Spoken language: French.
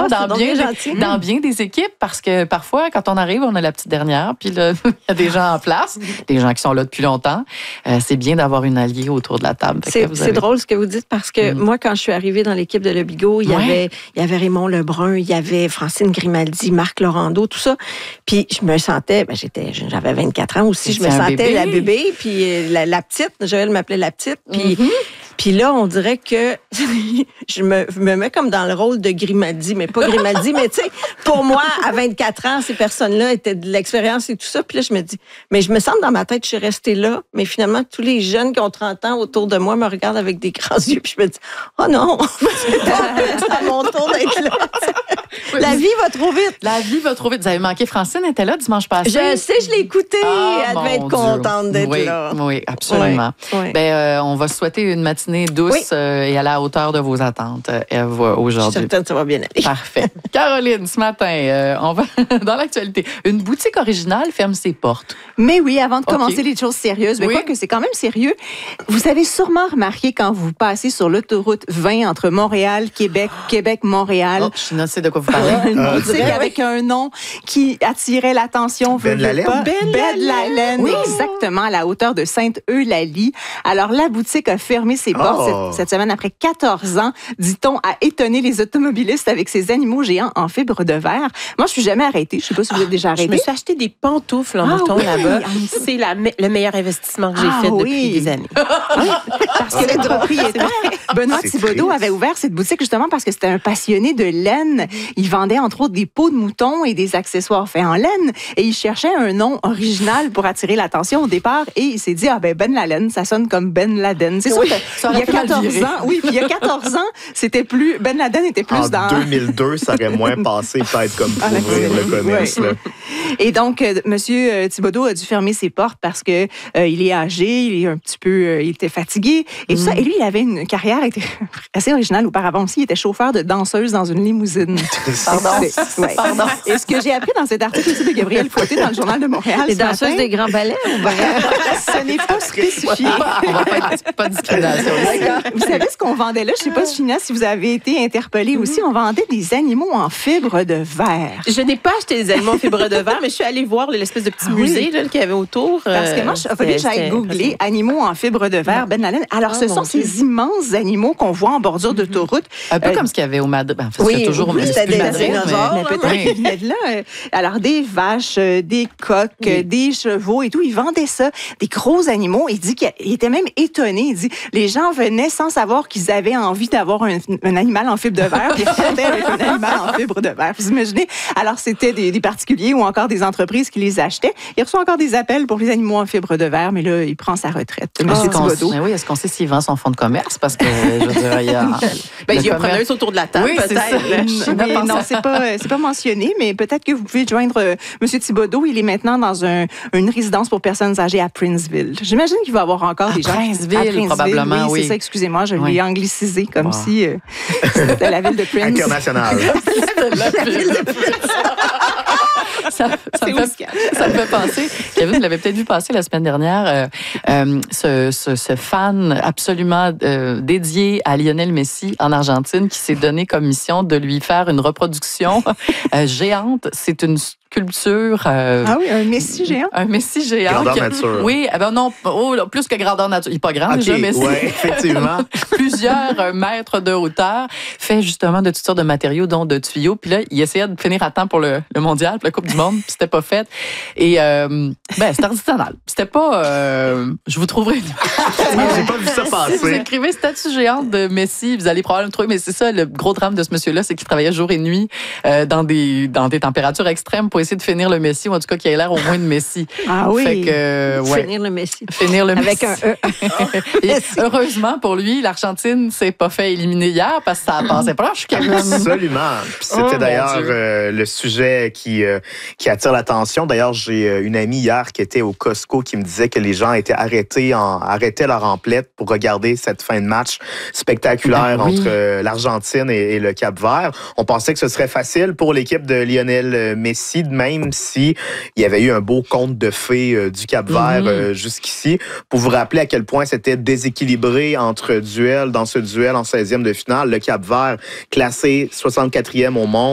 dans bien des équipes parce que parfois, quand on arrive, on a la petite dernière, puis là, il y a des gens en place, des gens qui sont là depuis longtemps. C'est bien d'avoir une alliée autour de la table. C'est drôle ce que vous dites parce que moi, quand je suis arrivée dans l'équipe de Lebigot, il y avait Raymond Lebrun, il y avait Francine Grimaldi, Marc Laurando, tout ça. Puis je me sentais, j'avais 24 ans aussi, je me sentais la bébé, puis la petite, Joël m'appelait la petite, puis là, on dirait que je me mets comme dans le rôle de Grimaldi, mais pas Grimaldi, mais tu sais, pour moi, à 24 ans, ces personnes-là étaient de l'expérience et tout ça. Puis là, je me dis, mais je me sens dans ma tête, je suis restée là, mais finalement, tous les jeunes qui ont 30 ans autour de moi me regardent avec des grands yeux, puis je me dis, oh non, c'est à mon tour d'être là. La vie va trop vite. La vie va trop vite. Vous avez manqué Francine, elle était là dimanche passé. Je sais, je l'ai écoutée. Elle devait être contente d'être là. Oui, absolument. Oui. On va souhaiter une matinée douce et à la hauteur de vos attentes, Ève, aujourd'hui. Je suis certaine que ça va bien aller. Parfait. Caroline, ce matin, on va dans l'actualité. Une boutique originale ferme ses portes. Mais oui, avant de commencer les choses sérieuses, mais quoi que c'est quand même sérieux, vous avez sûrement remarqué quand vous passez sur l'autoroute 20 entre Montréal, Québec, Montréal. Je ne sais de quoi vous parlez. Une boutique avec un nom qui attirait l'attention. Ben Lalaine. Ben Lalaine, oui. Exactement, à la hauteur de Sainte-Eulalie. Alors, la boutique a fermé ses portes cette semaine après 14 ans, dit-on, à étonner les automobilistes avec ses animaux géants en fibre de verre. Moi, je suis jamais arrêtée. Je sais pas si vous êtes déjà arrêtée. Je me suis acheté des pantoufles en mouton là-bas. C'est le meilleur investissement que j'ai fait depuis des années. Parce que le propriétaire, Benoît Thibodeau, avait ouvert cette boutique justement parce que c'était un passionné de laine. Il vendait entre autres des peaux de mouton et des accessoires faits en laine. Et il cherchait un nom original pour attirer l'attention au départ. Et il s'est dit, Ben Lalaine, ça sonne comme Ben Laden. C'est sûr qu'il y a 14 ans, puis il y a 14 ans, c'était plus, Ben Laden était plus dans... En 2002, ça aurait moins passé peut-être comme pour ouvrir le commerce. Là. Et donc, Monsieur Thibodeau a dû fermer ses portes parce que il est âgé, il est un petit peu, il était fatigué et tout ça. Et lui, il avait une carrière assez originale auparavant aussi. Il était chauffeur de danseuse dans une limousine. Pardon. Et ce que j'ai appris dans cet article aussi de Gabriel Fouetté dans le Journal de Montréal, les danseuses des grands ballets, ce n'est pas spécifié. On va pas de discrimination. Vous savez ce qu'on vendait là? Je ne sais pas, Fina, si vous avez été interpellée aussi. On vendait des animaux en fibre de verre. Je n'ai pas acheté des animaux en fibre de verre, mais je suis allée voir l'espèce de petit musée qu'il y avait autour. Parce que moi, il a fallu que j'aille googler animaux en fibre de verre, Ben Lalaine. Alors, ce sont ces immenses animaux qu'on voit en bordure d'autoroute. Un peu comme ce qu'il y avait au Madrid. Oui, toujours c'était des dinosaures. Mais peut-être qu'ils venaient de là. Alors, des vaches, des coqs, des chevaux et tout. Ils vendaient ça, des gros animaux. Il dit qu'il était même étonné. Il dit, les gens venaient sans savoir qu'ils avaient envie d'avoir un animal en fibre de verre, puis ils repartaient avec un animal en fibre de verre. Vous imaginez? Alors, c'était des particuliers ou encore des entreprises qui les achetaient. Il reçoit encore des appels pour les animaux en fibre de verre, mais là, il prend sa retraite. Est-ce qu'on sait s'il vend son fonds de commerce? Parce que, je veux dire, il y a... il y a preneuse autour de la table, peut-être. Non, c'est pas mentionné, mais peut-être que vous pouvez joindre M. Thibodeau. Il est maintenant dans une résidence pour personnes âgées à Princeville. J'imagine qu'il va y avoir encore des gens... À Princeville, probablement, oui. C'est ça, excusez-moi, je l'ai anglicisé comme si c'était la ville de Prince. International. La ville de Prince. Ça me fait penser, Kevin, vous l'avez peut-être vu passer la semaine dernière, ce fan absolument dédié à Lionel Messi en Argentine qui s'est donné comme mission de lui faire une reproduction géante. C'est une sculpture. Un Messi géant? Un Messi géant. Grandeur nature. Oui, non, plus que grandeur nature. Il n'est pas grand déjà, Messi. Oui, effectivement. Plusieurs mètres de hauteur, fait justement de toutes sortes de matériaux, dont de tuyaux. Puis là, il essayait de finir à temps pour le mondial, pour la Coupe du Monde, puis c'était pas fait. Et c'était artisanal. C'était pas... je vous trouverai... J'ai pas vu ça passer. Si vous écrivez statue géante de Messi, vous allez probablement le trouver, mais c'est ça, le gros drame de ce monsieur-là, c'est qu'il travaillait jour et nuit dans des températures extrêmes pour essayer de finir le Messi, ou en tout cas qu'il ait l'air au moins de Messi. Ah oui, fait que, finir le Messi. Finir le Avec Messi. un E. Et heureusement pour lui, l'Argentine s'est pas fait éliminer hier parce que ça passait pas. Je suis Absolument. Puis c'était d'ailleurs le sujet qui attire l'attention. D'ailleurs, j'ai une amie hier qui était au Costco qui me disait que les gens étaient arrêtaient leur emplette pour regarder cette fin de match spectaculaire entre l'Argentine et le Cap-Vert. On pensait que ce serait facile pour l'équipe de Lionel Messi, même si il y avait eu un beau conte de fées du Cap-Vert jusqu'ici. Pour vous rappeler à quel point c'était déséquilibré dans ce duel en 16e de finale. Le Cap-Vert classé 64e au monde.